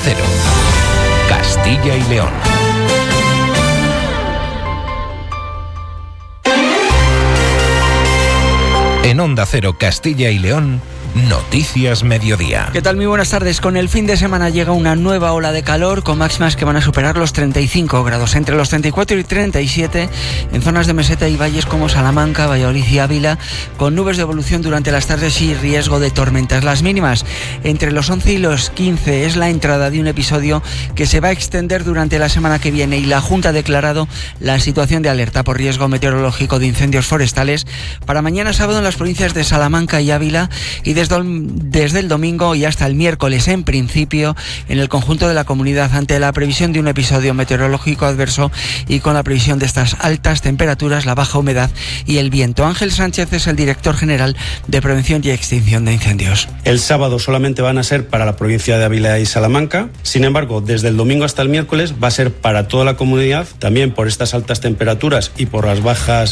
Cero, Castilla y León. En Onda Cero, Castilla y León, Noticias Mediodía. ¿Qué tal? Muy buenas tardes. Con el fin de semana llega una nueva ola de calor con máximas que van a superar los 35 grados, entre los 34 y 37 en zonas de meseta y valles como Salamanca, Valladolid y Ávila, con nubes de evolución durante las tardes y riesgo de tormentas. Las mínimas entre los 11 y los 15 es la entrada de un episodio que se va a extender durante la semana que viene y la Junta ha declarado la situación de alerta por riesgo meteorológico de incendios forestales para mañana sábado en las provincias de Salamanca y Ávila y desde el domingo y hasta el miércoles en principio en el conjunto de la comunidad ante la previsión de un episodio meteorológico adverso y con la previsión de estas altas temperaturas, la baja humedad y el viento. Ángel Sánchez es el director general de Prevención y Extinción de Incendios. El sábado solamente van a ser para la provincia de Ávila y Salamanca, sin embargo desde el domingo hasta el miércoles va a ser para toda la comunidad, también por estas altas temperaturas y por las bajas